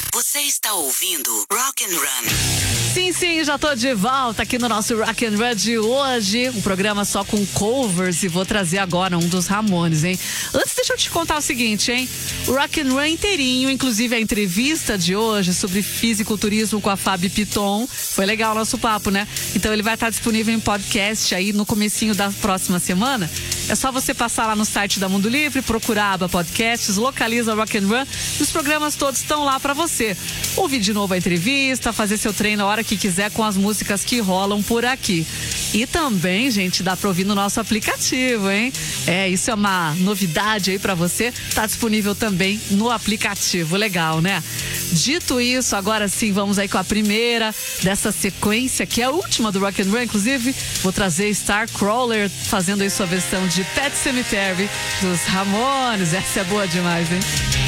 Você está ouvindo Rock and Run. Sim, já tô de volta aqui no nosso Rock and Run de hoje. Um programa só com covers e vou trazer agora um dos Ramones, hein? Antes, deixa eu te contar o seguinte, hein? O Rock and Run inteirinho, inclusive a entrevista de hoje sobre fisiculturismo com a Fabi Piton. Foi legal o nosso papo, né? Então ele vai estar disponível em podcast aí no comecinho da próxima semana. É só você passar lá no site da Mundo Livre, procurar a aba podcasts, localiza Rock and Run e os programas todos estão lá pra você. Ouvir de novo a entrevista, fazer seu treino a hora que quiser com as músicas que rolam por aqui. E também, gente, dá pra ouvir no nosso aplicativo, hein? Isso é uma novidade aí pra você. Tá disponível também no aplicativo. Legal, né? Dito isso, agora sim, vamos aí com a primeira dessa sequência, que é a última do Rock and Run. Inclusive, vou trazer Starcrawler fazendo aí sua versão de Pet Sematary dos Ramones. Essa é boa demais, hein?